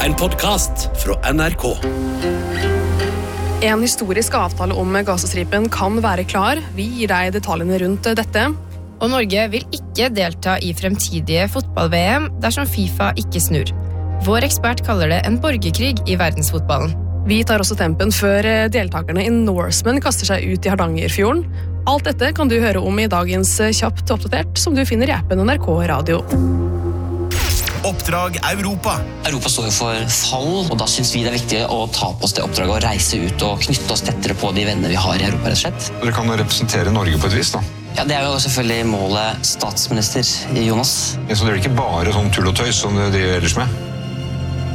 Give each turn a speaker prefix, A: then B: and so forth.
A: En podcast fra NRK.
B: En historisk avtale om Gazastripen kan være klar. Vi gir deg detaljene rundt dette.
C: Og Norge vil ikke delta i fremtidige fotball-VM dersom FIFA ikke snur. Vår ekspert kaller det en borgerkrig i verdensfotballen.
B: Vi tar også tempen før deltakerne i Norseman kaster seg ut i Hardangerfjorden. Alt dette kan du høre om i dagens Kjapt oppdatert, som du finner i appen NRK Radio.
D: Oppdrag Europa.
E: Europa står jo for fall, og da synes vi det er viktig å ta på oss det oppdraget og reise ut og knytte oss tettere på de vennene vi har i Europa, rett og slett.
F: Dere kan jo representere Norge på et vis, da.
E: Ja, det er jo selvfølgelig målet statsminister Jonas.
F: Ja, så det er ikke bare sånn tull og tøys som dere driver ellers med?